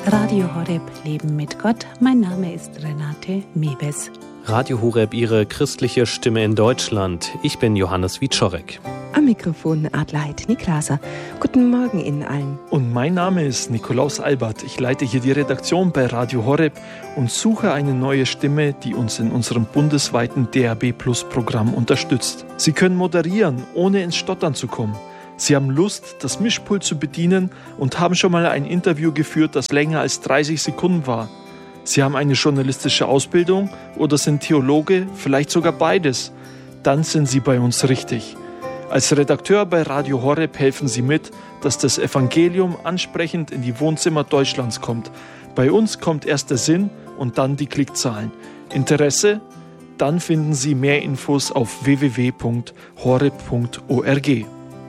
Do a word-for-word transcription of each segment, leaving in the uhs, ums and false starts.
Radio Horeb Leben mit Gott. Mein Name ist Renate Mewes. Radio Horeb, Ihre christliche Stimme in Deutschland. Ich bin Johannes Wieczorek. Am Mikrofon Adelheid Niklaser. Guten Morgen Ihnen allen. Und mein Name ist Nikolaus Albert. Ich leite hier die Redaktion bei Radio Horeb und suche eine neue Stimme, die uns in unserem bundesweiten D A B Plus Programm unterstützt. Sie können moderieren, ohne ins Stottern zu kommen. Sie haben Lust, das Mischpult zu bedienen und haben schon mal ein Interview geführt, das länger als dreißig Sekunden war. Sie haben eine journalistische Ausbildung oder sind Theologe, vielleicht sogar beides. Dann sind Sie bei uns richtig. Als Redakteur bei Radio Horeb helfen Sie mit, dass das Evangelium ansprechend in die Wohnzimmer Deutschlands kommt. Bei uns kommt erst der Sinn und dann die Klickzahlen. Interesse? Dann finden Sie mehr Infos auf w w w punkt horeb punkt org.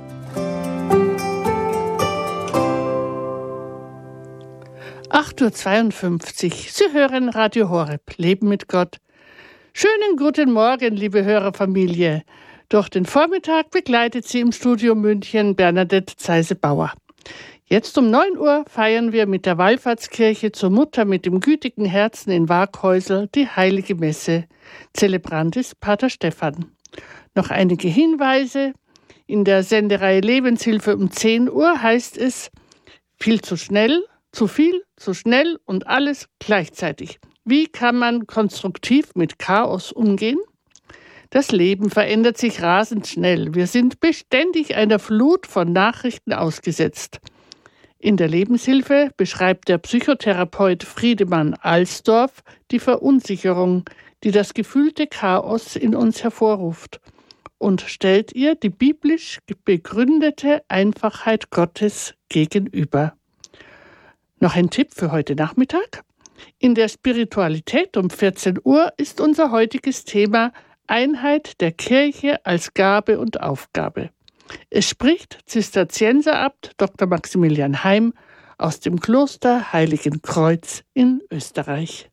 acht Uhr zweiundfünfzig. Sie hören Radio Horeb, Leben mit Gott. Schönen guten Morgen, liebe Hörerfamilie. Durch den Vormittag begleitet Sie im Studio München Bernadette Zeise-Bauer. Jetzt um neun Uhr feiern wir mit der Wallfahrtskirche zur Mutter mit dem gütigen Herzen in Waaghäusel die Heilige Messe. Zelebrant ist Pater Stephan. Noch einige Hinweise. In der Sendereihe Lebenshilfe um zehn Uhr heißt es: viel zu schnell, zu viel, zu schnell und alles gleichzeitig. Wie kann man konstruktiv mit Chaos umgehen? Das Leben verändert sich rasend schnell. Wir sind beständig einer Flut von Nachrichten ausgesetzt. In der Lebenshilfe beschreibt der Psychotherapeut Friedemann Alsdorf die Verunsicherung, die das gefühlte Chaos in uns hervorruft, und stellt ihr die biblisch begründete Einfachheit Gottes gegenüber. Noch ein Tipp für heute Nachmittag. In der Spiritualität um vierzehn Uhr ist unser heutiges Thema Einheit der Kirche als Gabe und Aufgabe. Es spricht Zisterzienserabt Doktor Maximilian Heim aus dem Kloster Heiligen Kreuz in Österreich.